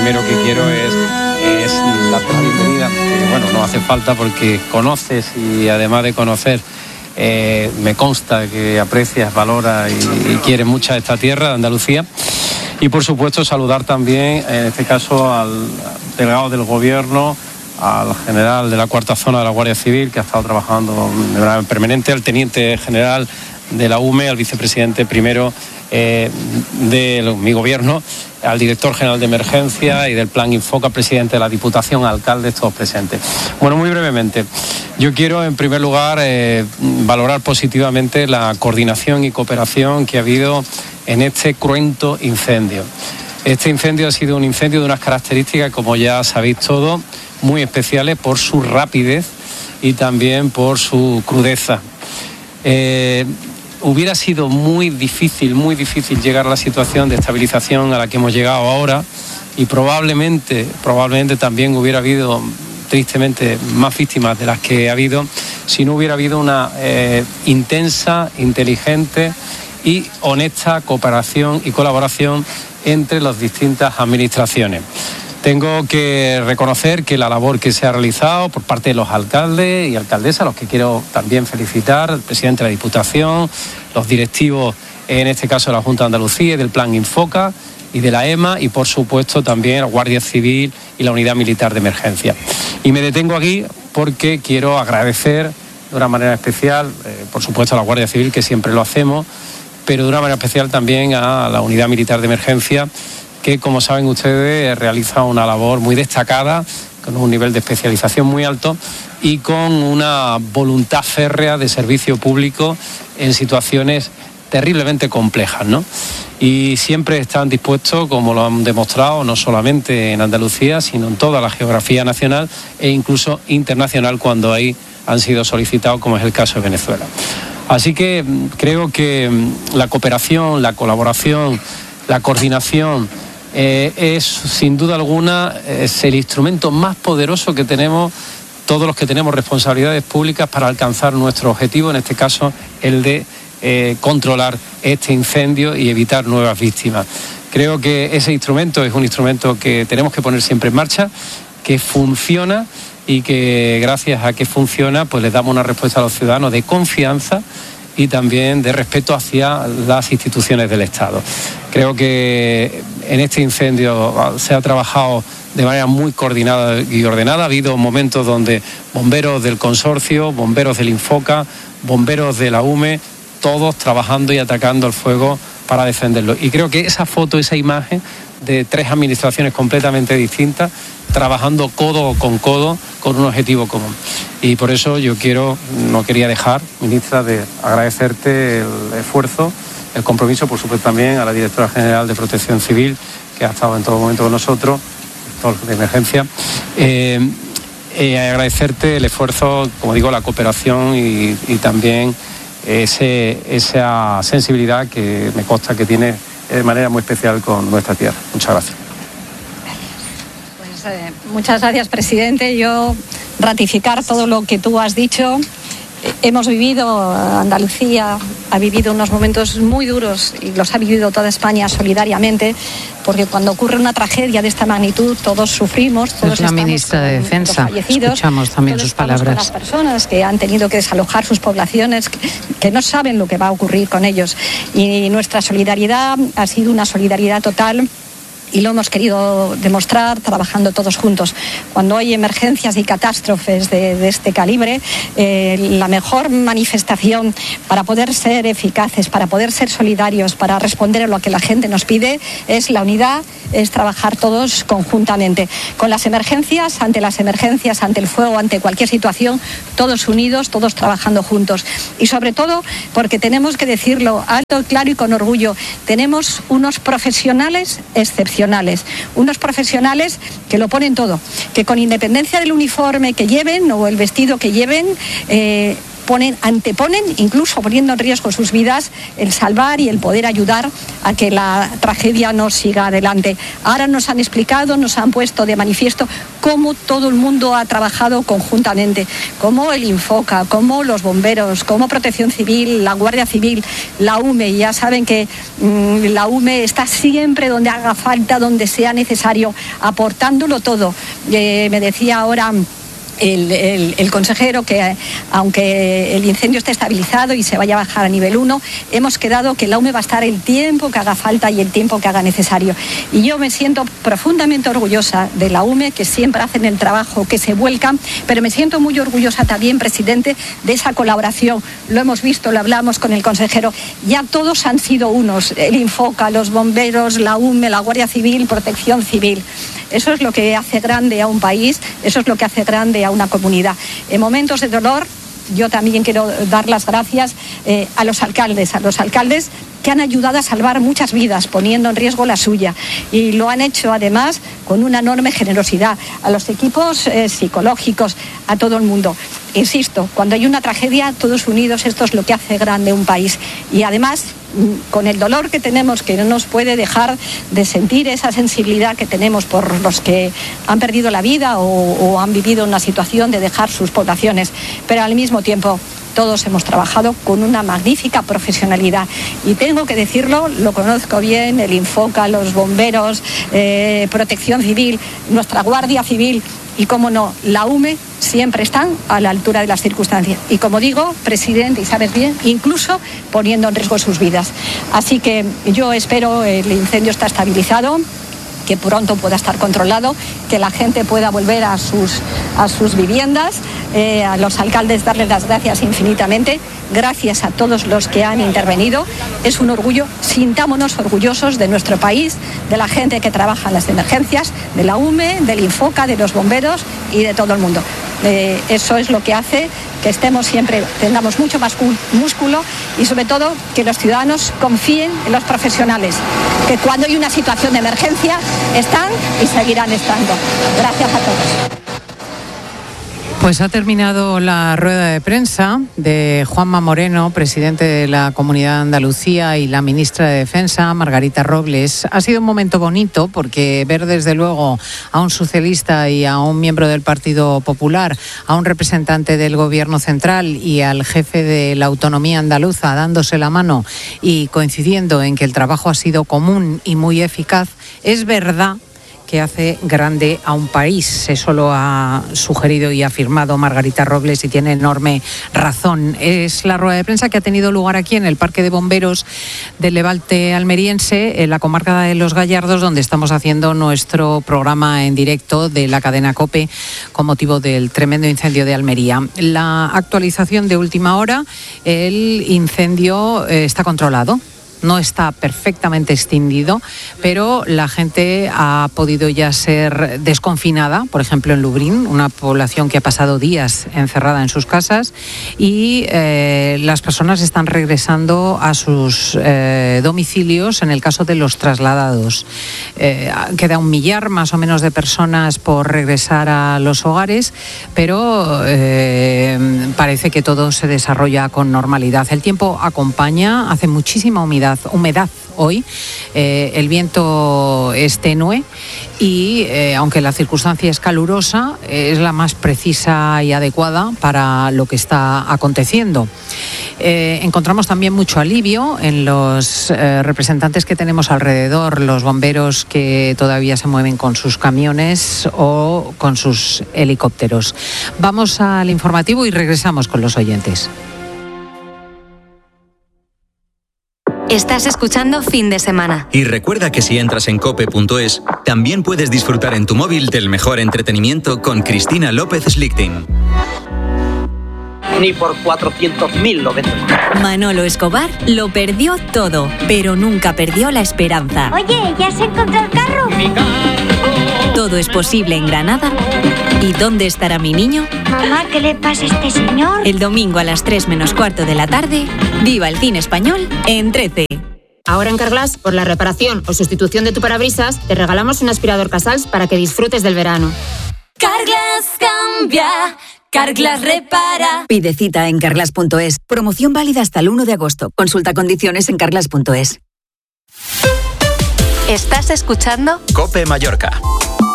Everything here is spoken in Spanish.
primero que quiero es darte la bienvenida, que bueno, no hace falta porque conoces y además de conocer, me consta que aprecias, valoras y quieres mucho a esta tierra de Andalucía. Y por supuesto saludar también, en este caso, al delegado del Gobierno, al general de la cuarta zona de la Guardia Civil, que ha estado trabajando de manera permanente, al teniente general de la UME, al vicepresidente primero de mi gobierno, al director general de emergencia y del plan Infoca, presidente de la Diputación, alcaldes, todos presentes. Bueno, muy brevemente, yo quiero en primer lugar valorar positivamente la coordinación y cooperación que ha habido en este cruento incendio. Este incendio ha sido un incendio de unas características, como ya sabéis todos, muy especiales por su rapidez y también por su crudeza. Hubiera sido muy difícil llegar a la situación de estabilización a la que hemos llegado ahora y probablemente también hubiera habido, tristemente, más víctimas de las que ha habido si no hubiera habido una intensa, inteligente y honesta cooperación y colaboración entre las distintas administraciones. Tengo que reconocer que la labor que se ha realizado por parte de los alcaldes y alcaldesas, a los que quiero también felicitar, el presidente de la Diputación, los directivos, en este caso de la Junta de Andalucía y del Plan Infoca y de la EMA, y por supuesto también la Guardia Civil y la Unidad Militar de Emergencia. Y me detengo aquí porque quiero agradecer de una manera especial, por supuesto a la Guardia Civil, que siempre lo hacemos, pero de una manera especial también a la Unidad Militar de Emergencia, que, como saben ustedes, realiza una labor muy destacada, con un nivel de especialización muy alto y con una voluntad férrea de servicio público en situaciones terriblemente complejas, ¿no? Y siempre están dispuestos, como lo han demostrado, no solamente en Andalucía, sino en toda la geografía nacional e incluso internacional cuando ahí han sido solicitados, como es el caso de Venezuela. Así que creo que la cooperación, la colaboración, la coordinación es, sin duda alguna, es el instrumento más poderoso que tenemos todos los que tenemos responsabilidades públicas para alcanzar nuestro objetivo, en este caso el de controlar este incendio y evitar nuevas víctimas. Creo que ese instrumento es un instrumento que tenemos que poner siempre en marcha, que funciona y que gracias a que funciona pues les damos una respuesta a los ciudadanos de confianza y también de respeto hacia las instituciones del Estado. Creo que en este incendio se ha trabajado de manera muy coordinada y ordenada. Ha habido momentos donde bomberos del consorcio, bomberos del Infoca, bomberos de la UME, todos trabajando y atacando el fuego para defenderlo. Y creo que esa foto, esa imagen de tres administraciones completamente distintas, trabajando codo con codo con un objetivo común. Y por eso yo no quería dejar, ministra, de agradecerte el esfuerzo, el compromiso, por supuesto también a la directora general de Protección Civil, que ha estado en todo momento con nosotros, de emergencia, agradecerte el esfuerzo, como digo, la cooperación y también esa sensibilidad que me consta que tiene de manera muy especial con nuestra tierra. Muchas gracias. Pues, muchas gracias, presidente. Yo ratificar todo lo que tú has dicho. Hemos vivido, Andalucía ha vivido unos momentos muy duros y los ha vivido toda España solidariamente, porque cuando ocurre una tragedia de esta magnitud todos sufrimos, todos es la ministra de Defensa. Escuchamos también sus palabras. Con las personas que han tenido que desalojar sus poblaciones, que no saben lo que va a ocurrir con ellos. Y nuestra solidaridad ha sido una solidaridad total. Y lo hemos querido demostrar trabajando todos juntos. Cuando hay emergencias y catástrofes de este calibre, la mejor manifestación para poder ser eficaces, para poder ser solidarios, para responder a lo que la gente nos pide, es la unidad, es trabajar todos conjuntamente. Con las emergencias, ante el fuego, ante cualquier situación, todos unidos, todos trabajando juntos. Y sobre todo, porque tenemos que decirlo alto, claro y con orgullo, tenemos unos profesionales excepcionales. Unos profesionales que lo ponen todo, que con independencia del uniforme que lleven o el vestido que lleven, anteponen, incluso poniendo en riesgo sus vidas, el salvar y el poder ayudar a que la tragedia no siga adelante. Ahora nos han explicado, nos han puesto de manifiesto cómo todo el mundo ha trabajado conjuntamente, cómo el Infoca, cómo los bomberos, cómo Protección Civil, la Guardia Civil, la UME. Ya saben que la UME está siempre donde haga falta, donde sea necesario, aportándolo todo. Me decía ahora el consejero que aunque el incendio esté estabilizado y se vaya a bajar a nivel 1, hemos quedado que la UME va a estar el tiempo que haga falta y el tiempo que haga necesario. Y yo me siento profundamente orgullosa de la UME, que siempre hacen el trabajo, que se vuelcan, pero me siento muy orgullosa también, presidente, de esa colaboración. Lo hemos visto, lo hablamos con el consejero, ya todos han sido unos, el Infoca, los bomberos, la UME, la Guardia Civil, Protección Civil. Eso es lo que hace grande a un país, eso es lo que hace grande a una comunidad. En momentos de dolor, yo también quiero dar las gracias a los alcaldes que han ayudado a salvar muchas vidas, poniendo en riesgo la suya. Y lo han hecho además con una enorme generosidad. A los equipos psicológicos, a todo el mundo. Insisto, cuando hay una tragedia, todos unidos, esto es lo que hace grande un país. Y además, con el dolor que tenemos, que no nos puede dejar de sentir esa sensibilidad que tenemos por los que han perdido la vida o han vivido una situación de dejar sus poblaciones. Pero al mismo tiempo, todos hemos trabajado con una magnífica profesionalidad. Y tengo que decirlo, lo conozco bien, el Infoca, los bomberos, Protección Civil, nuestra Guardia Civil y, cómo no, la UME, siempre están a la altura de las circunstancias. Y como digo, presidente, y sabes bien, incluso poniendo en riesgo sus vidas. Así que yo espero, el incendio está estabilizado, que pronto pueda estar controlado, que la gente pueda volver a sus viviendas, a los alcaldes darles las gracias infinitamente, gracias a todos los que han intervenido. Es un orgullo, sintámonos orgullosos de nuestro país, de la gente que trabaja en las emergencias, de la UME, del Infoca, de los bomberos y de todo el mundo. Eso es lo que hace que estemos siempre, tengamos mucho más músculo y sobre todo que los ciudadanos confíen en los profesionales, que cuando hay una situación de emergencia están y seguirán estando. Gracias a todos. Pues ha terminado la rueda de prensa de Juanma Moreno, presidente de la Comunidad de Andalucía, y la ministra de Defensa, Margarita Robles. Ha sido un momento bonito porque ver desde luego a un socialista y a un miembro del Partido Popular, a un representante del Gobierno central y al jefe de la autonomía andaluza dándose la mano y coincidiendo en que el trabajo ha sido común y muy eficaz, es verdad que hace grande a un país. Eso lo ha sugerido y afirmado Margarita Robles y tiene enorme razón. Es la rueda de prensa que ha tenido lugar aquí en el Parque de Bomberos del Levante almeriense, en la comarca de Los Gallardos, donde estamos haciendo nuestro programa en directo de la cadena COPE con motivo del tremendo incendio de Almería. La actualización de última hora: el incendio está controlado. No está perfectamente extinguido, pero la gente ha podido ya ser desconfinada, por ejemplo en Lubrión, una población que ha pasado días encerrada en sus casas, y las personas están regresando a sus domicilios en el caso de los trasladados. Queda 1 millar más o menos de personas por regresar a los hogares, pero parece que todo se desarrolla con normalidad. El tiempo acompaña, hace muchísima humedad hoy, el viento es tenue y aunque la circunstancia es calurosa, es la más precisa y adecuada para lo que está aconteciendo. Encontramos también mucho alivio en los representantes que tenemos alrededor, los bomberos que todavía se mueven con sus camiones o con sus helicópteros. Vamos al informativo y regresamos con los oyentes. Estás escuchando Fin de Semana. Y recuerda que si entras en cope.es, también puedes disfrutar en tu móvil del mejor entretenimiento con Cristina López Slichting. Ni por 400.000 lo vendo. Manolo Escobar lo perdió todo, pero nunca perdió la esperanza. Oye, ¿ya se encontró el carro? Mi carro. Todo es posible en Granada. ¿Y dónde estará mi niño? Mamá, ¿qué le pasa a este señor? El domingo a las 3 menos cuarto de la tarde, viva el cine español en 13. Ahora en Carglass, por la reparación o sustitución de tu parabrisas, te regalamos un aspirador Casals para que disfrutes del verano. Carglass cambia, Carglass repara. Pide cita en carglass.es. Promoción válida hasta el 1 de agosto. Consulta condiciones en carglass.es. ¿Estás escuchando? COPE Mallorca.